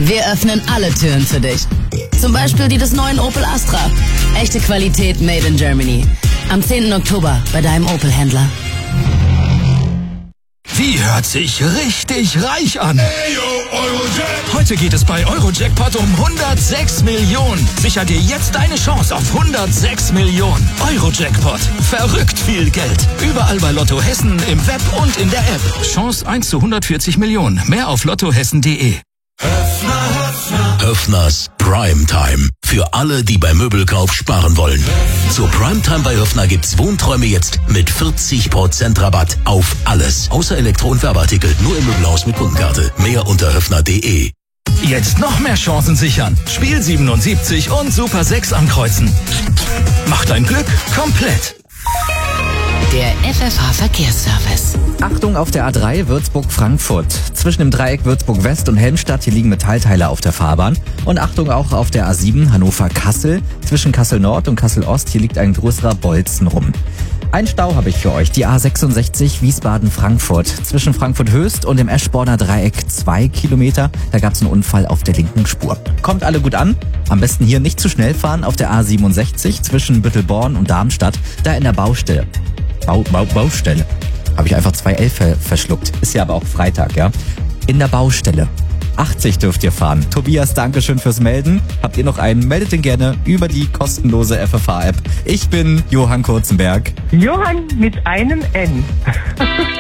Wir öffnen alle Türen für dich. Zum Beispiel die des neuen Opel Astra. Echte Qualität made in Germany. Am 10. Oktober bei deinem Opel-Händler. Die hört sich richtig reich an. Heute geht es bei Eurojackpot um 106 Millionen. Sicher dir jetzt deine Chance auf 106 Millionen. Eurojackpot. Verrückt viel Geld. Überall bei Lotto Hessen, im Web und in der App. Chance 1 zu 140 Millionen. Mehr auf lottohessen.de. Höffners Primetime. Für alle, die beim Möbelkauf sparen wollen. Zur Primetime bei Höffner gibt's Wohnträume jetzt mit 40% Rabatt auf alles. Außer Elektro- und Werbeartikel. Nur im Möbelhaus mit Kundenkarte. Mehr unter höffner.de. Jetzt noch mehr Chancen sichern. Spiel 77 und Super 6 ankreuzen. Mach dein Glück komplett. Der FFH Verkehrsservice. Achtung auf der A3 Würzburg-Frankfurt. Zwischen dem Dreieck Würzburg-West und Helmstadt, hier liegen Metallteile auf der Fahrbahn. Und Achtung auch auf der A7 Hannover-Kassel. Zwischen Kassel-Nord und Kassel-Ost, hier liegt ein größerer Bolzen rum. Ein Stau habe ich für euch, die A66 Wiesbaden-Frankfurt. Zwischen Frankfurt-Höchst und dem Eschborner Dreieck 2 Kilometer. Da gab es einen Unfall auf der linken Spur. Kommt alle gut an. Am besten hier nicht zu schnell fahren auf der A67 zwischen Büttelborn und Darmstadt. Da in der Baustelle. Baustelle. Habe ich einfach 2 L verschluckt. Ist ja aber auch Freitag, ja? In der Baustelle. 80 dürft ihr fahren. Tobias, Dankeschön fürs Melden. Habt ihr noch einen? Meldet den gerne über die kostenlose FFH-App. Ich bin Johann Kurzenberg. Johann mit einem N.